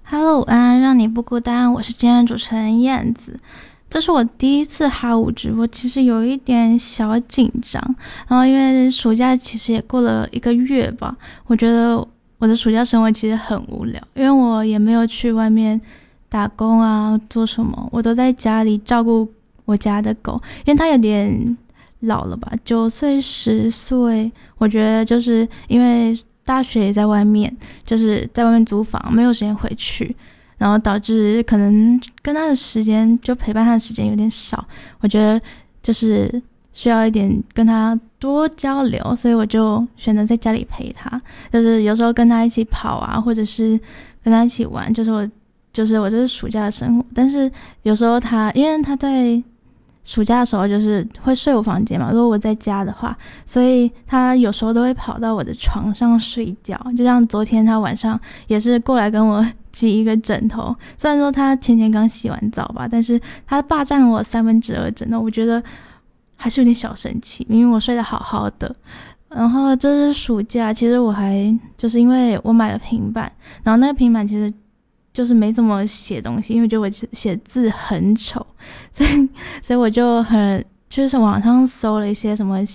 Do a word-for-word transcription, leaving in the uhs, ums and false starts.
Hello，午安，让你不孤单，我是今天的主持人燕子。这是我第一次哈五直播，其实有一点小紧张。然后因为暑假其实也过了一个月吧，我觉得我的暑假生活其实很无聊，因为我也没有去外面打工啊，做什么，我都在家里照顾我家的狗，因为它有点老了吧，九岁十岁，我觉得就是因为大学也在外面，就是在外面租房，没有时间回去，然后导致可能跟他的时间就陪伴他的时间有点少，我觉得就是需要一点跟他多交流，所以我就选择在家里陪他，就是有时候跟他一起跑啊，或者是跟他一起玩，就是我就是我这是暑假的生活。但是有时候他因为他在暑假的时候就是会睡我房间嘛，如果我在家的话，所以他有时候都会跑到我的床上睡觉，就像昨天他晚上也是过来跟我挤一个枕头，虽然说他前天刚洗完澡吧，但是他霸占了我三分之二枕头，我觉得还是有点小生气，明明我睡得好好的。然后这是暑假，其实我还就是因为我买了平板，然后那个平板其实就是没怎么写东西，因为我觉得我写字很丑，所以所以我就很就是网上搜了一些什么